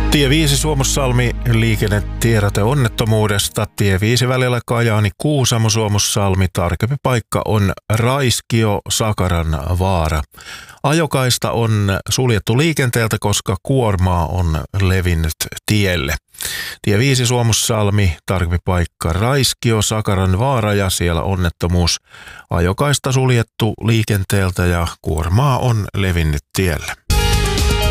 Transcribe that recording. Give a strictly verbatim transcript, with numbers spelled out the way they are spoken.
Tie viisi Suomussalmi, liikennetiedote onnettomuudesta. Tie viisi välillä Kajaani Kuusamo Suomussalmi, tarkempi paikka on Raiskio Sakaran vaara. Ajokaista on suljettu liikenteeltä, koska kuormaa on levinnyt tielle. Tie viisi Suomussalmi, tarkempi paikka Raiskio Sakaran vaara ja siellä onnettomuus. Ajokaista suljettu liikenteeltä ja kuormaa on levinnyt tielle.